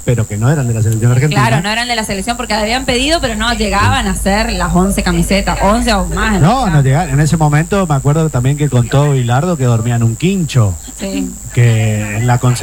pero que no eran de la selección argentina. Claro, no eran de la selección porque habían pedido, pero no llegaban a ser las 11 camisetas, 11 o más. No llegaban. En ese momento me acuerdo también que contó Bilardo que dormía en un quincho. Sí. Que en la